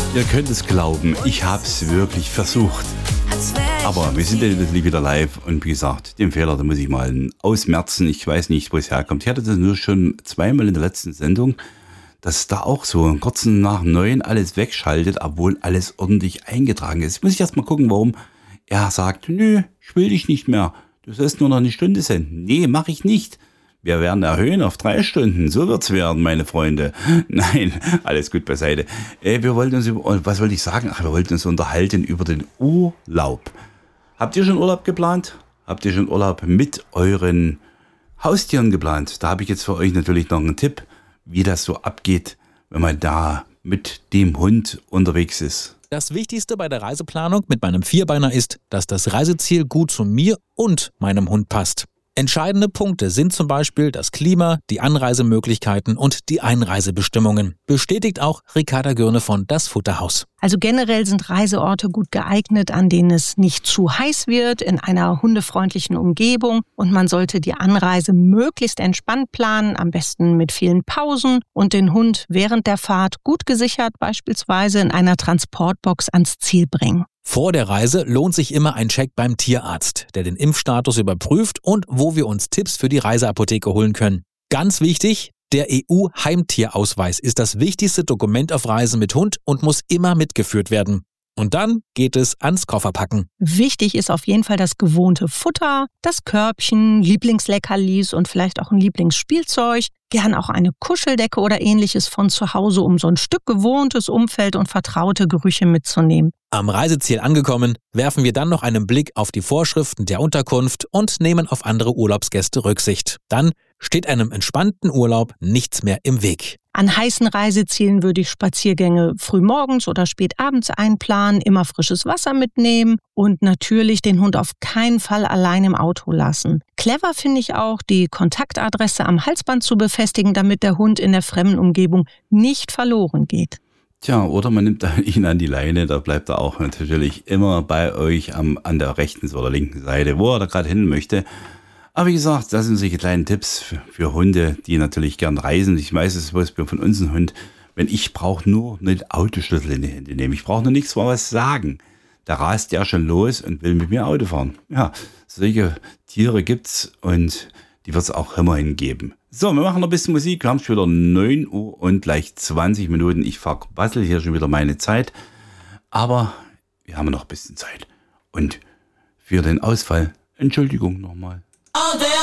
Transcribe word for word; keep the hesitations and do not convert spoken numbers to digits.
Ihr könnt es glauben, ich habe es wirklich versucht. Aber wir sind ja wieder live und wie gesagt, den Fehler, da muss ich mal ausmerzen. Ich weiß nicht, wo es herkommt. Ich hatte das nur schon zweimal in der letzten Sendung, dass da auch so kurz nach neun alles wegschaltet, obwohl alles ordentlich eingetragen ist. Jetzt muss ich erst mal gucken, warum er sagt, nö, ich will dich nicht mehr. Du sollst nur noch eine Stunde senden. Nee, mache ich nicht. Wir werden erhöhen auf drei Stunden. So wird's werden, meine Freunde. Nein, alles gut beiseite. Äh, wir wollten uns über, was wollte ich sagen? Ach, wir wollten uns unterhalten über den Urlaub. Habt ihr schon Urlaub geplant? Habt ihr schon Urlaub mit euren Haustieren geplant? Da habe ich jetzt für euch natürlich noch einen Tipp, wie das so abgeht, wenn man da mit dem Hund unterwegs ist. Das Wichtigste bei der Reiseplanung mit meinem Vierbeiner ist, dass das Reiseziel gut zu mir und meinem Hund passt. Entscheidende Punkte sind zum Beispiel das Klima, die Anreisemöglichkeiten und die Einreisebestimmungen. Bestätigt auch Ricarda Gürne von Das Futterhaus. Also generell sind Reiseorte gut geeignet, an denen es nicht zu heiß wird, in einer hundefreundlichen Umgebung. Und man sollte die Anreise möglichst entspannt planen, am besten mit vielen Pausen und den Hund während der Fahrt gut gesichert, beispielsweise in einer Transportbox ans Ziel bringen. Vor der Reise lohnt sich immer ein Check beim Tierarzt, der den Impfstatus überprüft und wo wir uns Tipps für die Reiseapotheke holen können. Ganz wichtig, der E U-Heimtierausweis ist das wichtigste Dokument auf Reisen mit Hund und muss immer mitgeführt werden. Und dann geht es ans Kofferpacken. Wichtig ist auf jeden Fall das gewohnte Futter, das Körbchen, Lieblingsleckerlis und vielleicht auch ein Lieblingsspielzeug. Gern auch eine Kuscheldecke oder ähnliches von zu Hause, um so ein Stück gewohntes Umfeld und vertraute Gerüche mitzunehmen. Am Reiseziel angekommen, werfen wir dann noch einen Blick auf die Vorschriften der Unterkunft und nehmen auf andere Urlaubsgäste Rücksicht. Dann steht einem entspannten Urlaub nichts mehr im Weg. An heißen Reisezielen würde ich Spaziergänge frühmorgens oder spät abends einplanen, immer frisches Wasser mitnehmen und natürlich den Hund auf keinen Fall allein im Auto lassen. Clever finde ich auch, die Kontaktadresse am Halsband zu befestigen, damit der Hund in der fremden Umgebung nicht verloren geht. Tja, oder man nimmt ihn an die Leine, da bleibt er auch natürlich immer bei euch am, an der rechten oder linken Seite, wo er da gerade hin möchte. Aber wie gesagt, das sind solche kleinen Tipps für, für Hunde, die natürlich gern reisen. Ich weiß es was von uns ein Hund, wenn ich brauche nur einen Autoschlüssel in die Hände nehmen. Ich brauche nur nichts mal was sagen. Da rast der schon los und will mit mir Auto fahren. Ja, solche Tiere gibt's und die wird es auch immerhin geben. So, wir machen noch ein bisschen Musik. Wir haben schon wieder neun Uhr und gleich zwanzig Minuten. Ich verbassel hier schon wieder meine Zeit. Aber wir haben noch ein bisschen Zeit. Und für den Ausfall, Entschuldigung nochmal.